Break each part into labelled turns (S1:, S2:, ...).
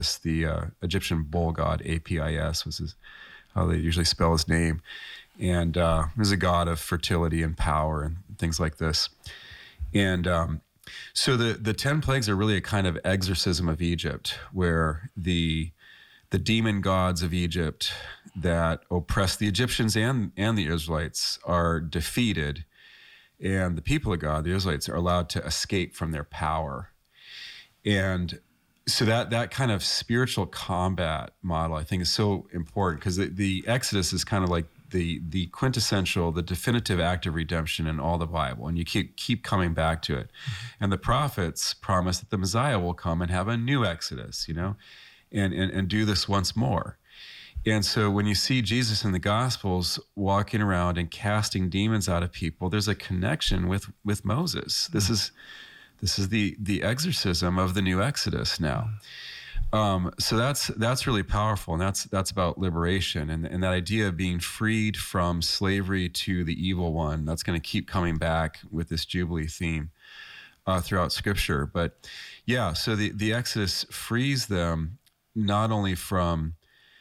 S1: the Egyptian bull god, Apis how they usually spell his name. And he's a god of fertility and power and things like this. And so the 10 plagues are really a kind of exorcism of Egypt, where the demon gods of Egypt that oppress the Egyptians and the Israelites are defeated, and the people of God, the Israelites, are allowed to escape from their power. And so that kind of spiritual combat model, I think, is so important, because the Exodus is kind of like the quintessential, the definitive act of redemption in all the Bible, and you keep coming back to it. And the prophets promise that the Messiah will come and have a new Exodus, and do this once more. And so when you see Jesus in the Gospels walking around and casting demons out of people, there's a connection with Moses. This is the exorcism of the new Exodus now. So that's really powerful, and that's about liberation, and that idea of being freed from slavery to the evil one. That's going to keep coming back with this Jubilee theme throughout Scripture. But yeah, so the Exodus frees them not only from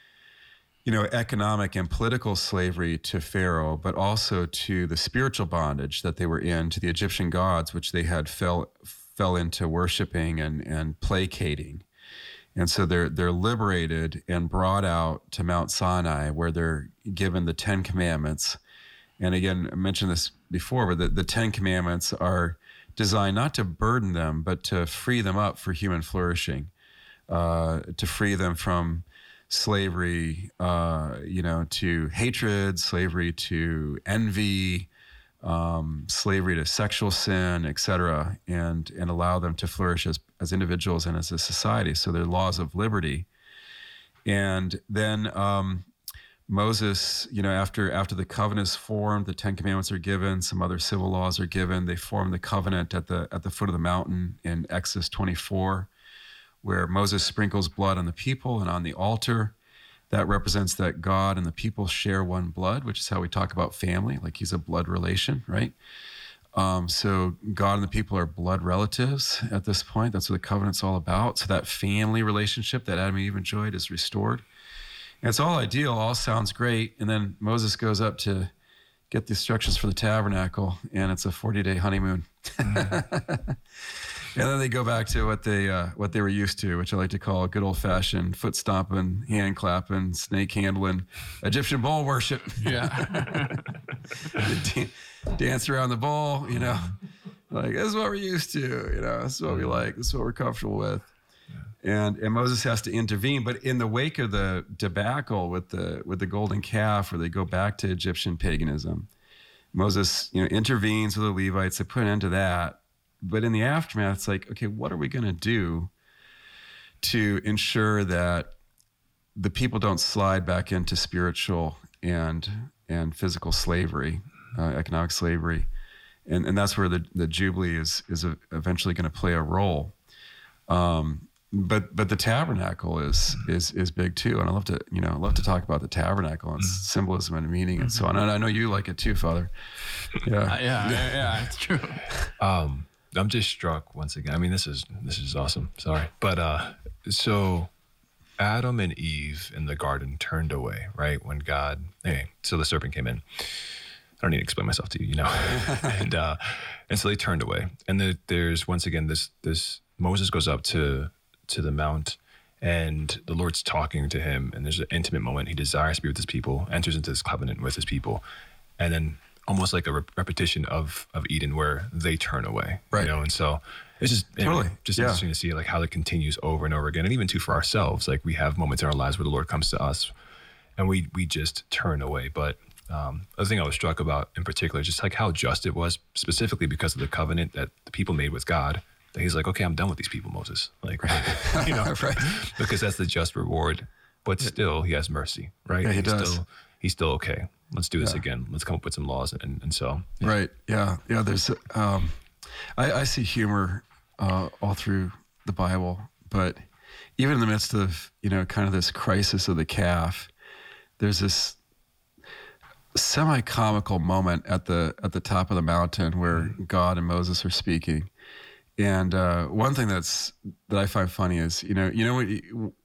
S1: economic and political slavery to Pharaoh, but also to the spiritual bondage that they were in to the Egyptian gods, which they had fell into worshiping and placating. And so they're liberated and brought out to Mount Sinai, where they're given the 10 Commandments. And again, I mentioned this before, but the 10 Commandments are designed not to burden them, but to free them up for human flourishing, to free them from slavery, to hatred, slavery to envy, slavery to sexual sin, etc., and allow them to flourish as individuals and as a society. So they're laws of liberty. And then Moses, after the covenant is formed, the 10 Commandments are given, some other civil laws are given. They form the covenant at the foot of the mountain in Exodus 24. Where Moses sprinkles blood on the people and on the altar. That represents that God and the people share one blood, which is how we talk about family, like he's a blood relation, right? So God and the people are blood relatives at this point. That's what the covenant's all about. So that family relationship that Adam and Eve enjoyed is restored. And it's all ideal, all sounds great. And then Moses goes up to get the instructions for the tabernacle, and it's a 40-day honeymoon. Mm-hmm. And then they go back to what they were used to, which I like to call good old-fashioned foot stomping, hand clapping, snake handling, Egyptian bull worship. Yeah, dance around the bull. Like this is what we're used to. This is what we like. This is what we're comfortable with. And Moses has to intervene, but in the wake of the debacle with the golden calf, where they go back to Egyptian paganism, Moses intervenes with the Levites. They put an end to that. But in the aftermath, it's like, okay, what are we going to do to ensure that the people don't slide back into spiritual and physical slavery, economic slavery? And that's where the Jubilee is eventually going to play a role. But the tabernacle is big too, and I love to talk about the tabernacle and symbolism and meaning and so on. And I know you like it too, Father. Yeah,
S2: yeah, it's true. I'm just struck once again. I mean, this is awesome. Sorry, but so Adam and Eve in the garden turned away, right? When God, so the serpent came in. I don't need to explain myself to you, and so they turned away. And there's once again this Moses goes up to the mount, and the Lord's talking to him, and there's an intimate moment. He desires to be with his people, enters into this covenant with his people, and then almost like a repetition of Eden, where they turn away, right? And so it's just interesting to see like how it continues over and over again, and even too for ourselves. Like we have moments in our lives where the Lord comes to us, and we just turn away. But the thing I was struck about in particular, just like how just it was, specifically because of the covenant that the people made with God. That he's like, okay, I'm done with these people, Moses. Like, right. Because that's the just reward. But still, he has mercy, right?
S1: Yeah, he does.
S2: He's still okay. Let's do this again. Let's come up with some laws, and so. Yeah.
S1: Right. Yeah. Yeah. There's, I see humor all through the Bible, but even in the midst of kind of this crisis of the calf, there's this semi-comical moment at the top of the mountain where God and Moses are speaking. And one thing that I find funny is,